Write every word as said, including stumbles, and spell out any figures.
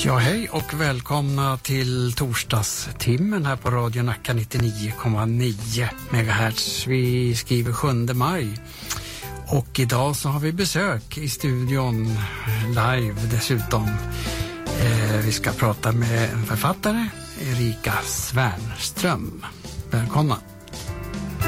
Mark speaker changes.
Speaker 1: Ja, hej och välkomna till torsdagstimmen här på Radio Nacka nittionio komma nio megahertz. Vi skriver sjunde maj och idag så har vi besök i studion live dessutom. Eh, vi ska prata med en författare, Erika Svärnström. Välkomna.